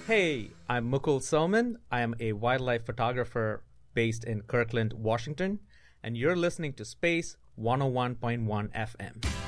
Hey, I'm Mukul Soman. I am a wildlife photographer based in Kirkland, Washington, and you're listening to Space 101.1 FM.